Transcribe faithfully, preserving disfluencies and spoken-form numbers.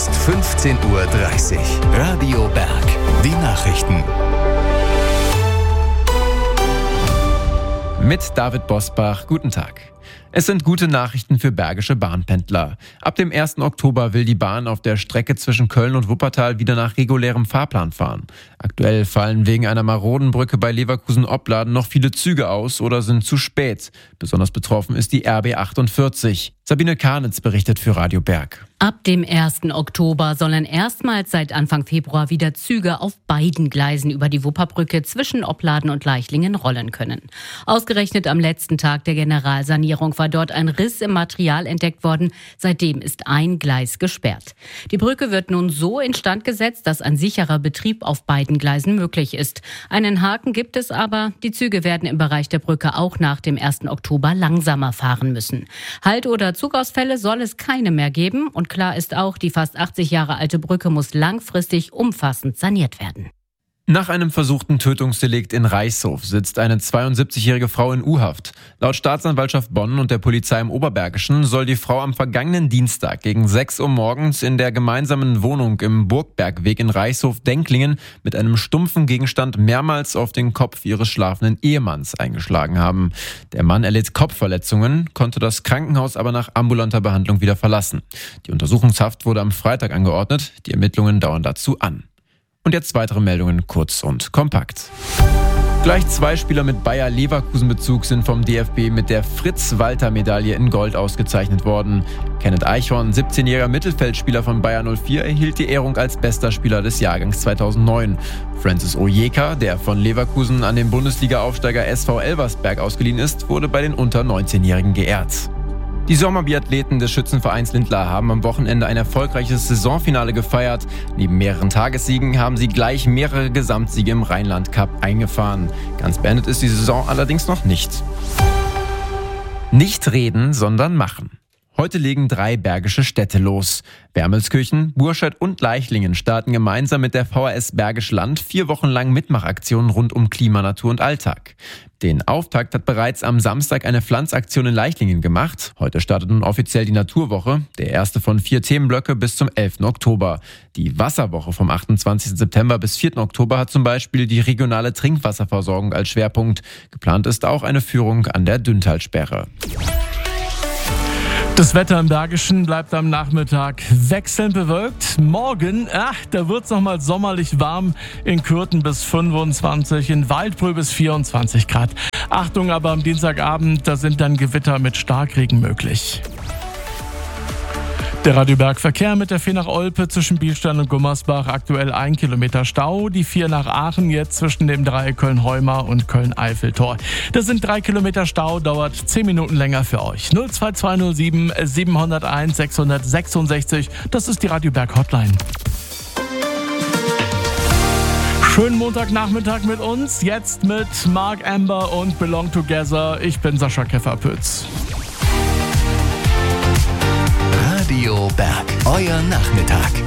ist fünfzehn Uhr dreißig. Radio Berg. Die Nachrichten. Mit David Bosbach, guten Tag. Es sind gute Nachrichten für bergische Bahnpendler. Ab dem ersten Oktober will die Bahn auf der Strecke zwischen Köln und Wuppertal wieder nach regulärem Fahrplan fahren. Aktuell fallen wegen einer maroden Brücke bei Leverkusen-Opladen noch viele Züge aus oder sind zu spät. Besonders betroffen ist die R B achtundvierzig. Sabine Karnitz berichtet für Radio Berg. Ab dem ersten Oktober sollen erstmals seit Anfang Februar wieder Züge auf beiden Gleisen über die Wupperbrücke zwischen Opladen und Leichlingen rollen können. Ausgerechnet am letzten Tag der Generalsanierung war dort ein Riss im Material entdeckt worden. Seitdem ist ein Gleis gesperrt. Die Brücke wird nun so instand gesetzt, dass ein sicherer Betrieb auf beiden Gleisen möglich ist. Einen Haken gibt es aber. Die Züge werden im Bereich der Brücke auch nach dem ersten Oktober langsamer fahren müssen. Halt- oder Zugausfälle soll es keine mehr geben. Und klar ist auch, die fast achtzig Jahre alte Brücke muss langfristig umfassend saniert werden. Nach einem versuchten Tötungsdelikt in Reichshof sitzt eine zweiundsiebzigjährige Frau in U-Haft. Laut Staatsanwaltschaft Bonn und der Polizei im Oberbergischen soll die Frau am vergangenen Dienstag gegen sechs Uhr morgens in der gemeinsamen Wohnung im Burgbergweg in Reichshof-Denklingen mit einem stumpfen Gegenstand mehrmals auf den Kopf ihres schlafenden Ehemanns eingeschlagen haben. Der Mann erlitt Kopfverletzungen, konnte das Krankenhaus aber nach ambulanter Behandlung wieder verlassen. Die Untersuchungshaft wurde am Freitag angeordnet. Die Ermittlungen dauern dazu an. Und jetzt weitere Meldungen kurz und kompakt. Gleich zwei Spieler mit Bayer Leverkusen-Bezug sind vom D F B mit der Fritz-Walter-Medaille in Gold ausgezeichnet worden. Kenneth Eichhorn, siebzehnjähriger Mittelfeldspieler von Bayer null vier, erhielt die Ehrung als bester Spieler des Jahrgangs zweitausendneun. Francis Ojeka, der von Leverkusen an den Bundesliga-Aufsteiger S V Elversberg ausgeliehen ist, wurde bei den unter neunzehnjährigen geehrt. Die Sommerbiathleten des Schützenvereins Lindlar haben am Wochenende ein erfolgreiches Saisonfinale gefeiert. Neben mehreren Tagessiegen haben sie gleich mehrere Gesamtsiege im Rheinland-Cup eingefahren. Ganz beendet ist die Saison allerdings noch nicht. Nicht reden, sondern machen. Heute legen drei bergische Städte los. Wermelskirchen, Burscheid und Leichlingen starten gemeinsam mit der V H S Bergisch Land vier Wochen lang Mitmachaktionen rund um Klima, Natur und Alltag. Den Auftakt hat bereits am Samstag eine Pflanzaktion in Leichlingen gemacht. Heute startet nun offiziell die Naturwoche, der erste von vier Themenblöcke bis zum elften Oktober. Die Wasserwoche vom achtundzwanzigsten September bis vierten Oktober hat zum Beispiel die regionale Trinkwasserversorgung als Schwerpunkt. Geplant ist auch eine Führung an der Dünntalsperre. Das Wetter im Bergischen bleibt am Nachmittag wechselnd bewölkt. Morgen, ach, da wird's nochmal sommerlich warm. In Kürten bis fünfundzwanzig, in Waldbröl bis vierundzwanzig Grad. Achtung aber am Dienstagabend, da sind dann Gewitter mit Starkregen möglich. Der Radio Berg Verkehr mit der vier nach Olpe zwischen Bielstein und Gummersbach, aktuell ein Kilometer Stau. Die vier nach Aachen jetzt zwischen dem Dreieck Köln-Heumar und Köln-Eiffeltor. Das sind drei Kilometer Stau, dauert zehn Minuten länger für euch. null zwei zwei null sieben sieben null eins sechs sechs sechs, das ist die Radio Berg Hotline. Schönen Montagnachmittag mit uns, jetzt mit Mark Amber und Belong Together. Ich bin Sascha Keffer-Pütz. Radio Berg, euer Nachmittag.